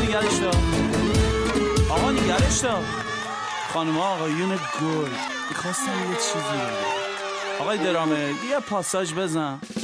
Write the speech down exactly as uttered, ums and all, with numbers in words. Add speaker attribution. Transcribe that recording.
Speaker 1: نگرش دار، آقا نگرش دار. خانم آقایون گل، میخواستم یه چیزی بگم. آقای درامه یه پاساژ بزن.